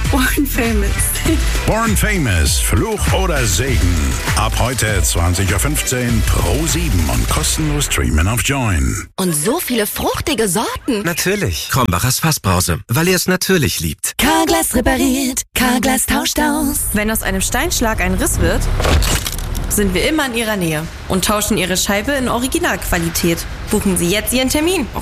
Born Famous. Born Famous, Fluch oder Segen. Ab heute 20.15 Uhr Pro7 und kostenlos streamen auf Join. Und so viele fruchtige Sorten. Natürlich. Krombacher Fassbrause, weil ihr es natürlich liebt. Carglass repariert, Carglass tauscht aus. Wenn aus einem Steinschlag ein Riss wird, sind wir immer in Ihrer Nähe und tauschen Ihre Scheibe in Originalqualität. Buchen Sie jetzt Ihren Termin auf